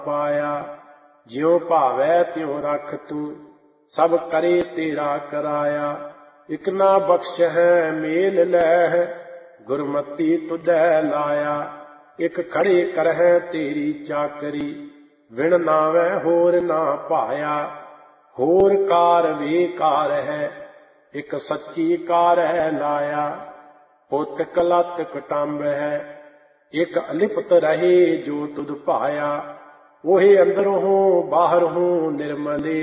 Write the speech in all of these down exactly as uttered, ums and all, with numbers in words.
पाया। ज्यों भावै त्यों रख तू सब करे तेरा कराया। इक ना बख्श है मेल लह गुरमति तुधै लाया। इक खड़े करहै तेरी चाकरी विण नावै होर ना पाया। होर कार बेकार है इक सच्ची कार है लाया। पुत कलत कटंब है एक अलिप्त रहे जो तुध पाया। ओहे अंदरों बाहरों निर्मले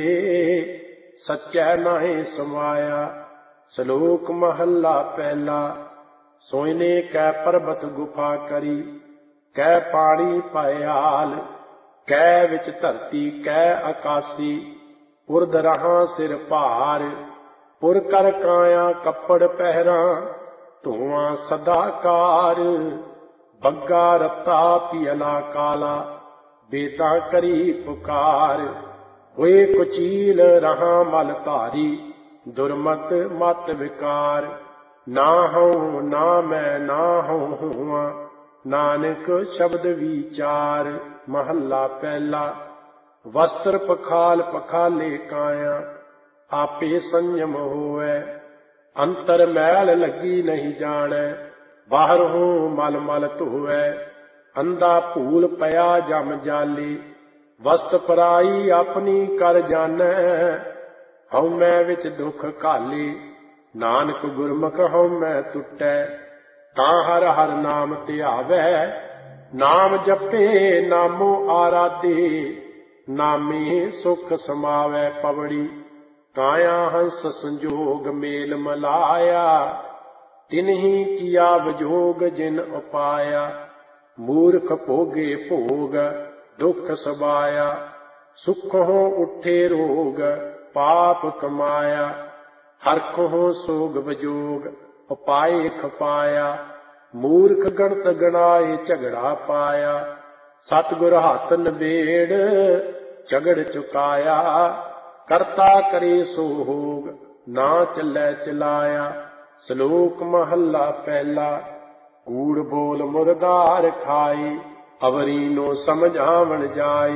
सच्चै नाहीं समाया। श्लोक महला पहला। सोइने कै पर्बत गुफा करी कै पानी पयाल। कै विच धरती कै आकाशी उर्द रहां सिर भार। पुर कर काया कपड़ पहरा धुआं सदाकार। बग्गा रत्ता पियला काला बेदा करी पुकार। होए कुचील रहा मल धारी दुर्मत मत विकार। ना हूं ना मैं ना हूं हुआ नानक शब्द विचार। महला पहला। वस्त्र पखाल पखाले काया आपे संयम होवै। अंतर मैल लगी नहीं जाने बाहर हूं मल मल धोवै। अंधा भूल पया जम जाली वस्त पराई अपनी कर जानै। हउमै विच दुख घाली नानक गुरमुख हउमै टुटै। तां हर हर नाम ध्यावै नाम जपे नामो आराधे। नामे सुख समावै पवड़ी काया हंस संजोग मेल मलाया। तिन्ही किया विजोग जिन उपाया। मूर्ख भोगे भोग दुख सबाया। सुखों उठे रोग पाप कमाया। हरखों सोग विजोग उपाय खपाया। मूर्ख गणत गणाए झगड़ा पाया। सतगुर हथ नबेड़ झगड़ चुकाया। करता करे सो होग ना चलै चलाया। श्लोक महला पहला। कूड़ बोल मुर्दार खाई अवरी नो समझावण जाई।